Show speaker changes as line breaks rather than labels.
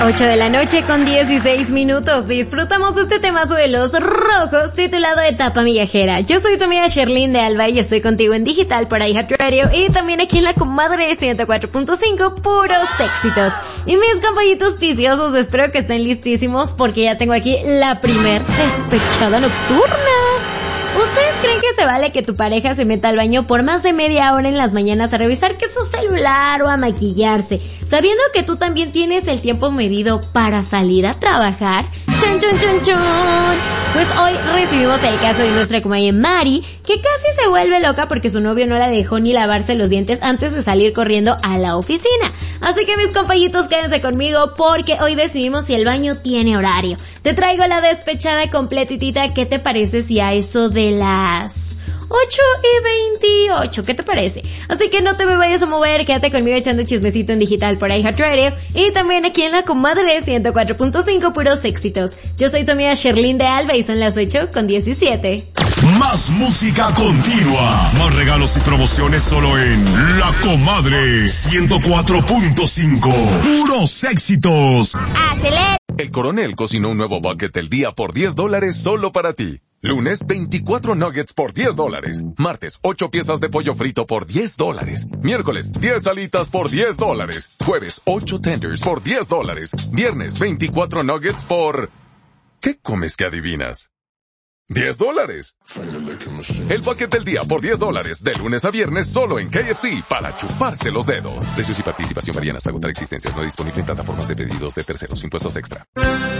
8 de la noche con 16 minutos. Disfrutamos de este temazo de Los Rojos titulado Etapa Migajera. Yo soy tu amiga Sherlyn de Alba y estoy contigo en digital por iHeartRadio y también aquí en la comadre 104.5, puros éxitos. Y mis compañitos viciosos, espero que estén listísimos porque ya tengo aquí la primer despechada nocturna. ¿Ustedes creen que se vale que tu pareja se meta al baño por más de media hora en las mañanas a revisar que su celular o a maquillarse, sabiendo que tú también tienes el tiempo medido para salir a trabajar? ¡Chun, chun, chun, chun! Pues hoy recibimos el caso de nuestra comadre Mari, que casi se vuelve loca porque su novio no la dejó ni lavarse los dientes antes de salir corriendo a la oficina. Así que mis compañitos, quédense conmigo porque hoy decidimos si el baño tiene horario. Te traigo la despechada completitita. ¿Qué te parece si a eso de las 8:28? ¿Qué te parece? Así que no te me vayas a mover, quédate conmigo echando chismecito en digital por iHeartRadio y también aquí en la comadre 104.5, puros éxitos. Yo soy tu amiga Sherlyn de Alba y son las 8:17.
Más música continua, más regalos y promociones solo en La Comadre 104.5, puros éxitos.
¡Acelera!
El Coronel cocinó un nuevo bucket del día por $10 solo para ti. Lunes, 24 nuggets por $10. Martes, 8 piezas de pollo frito por $10. Miércoles, 10 alitas por $10. Jueves, 8 tenders por $10. Viernes, 24 nuggets por... ¿Qué comes que adivinas? $10. El bucket del día por $10, de lunes a viernes solo en KFC, para chuparse los dedos. Precios y participación varían hasta agotar existencias. No disponible en plataformas de pedidos de terceros. Impuestos extra.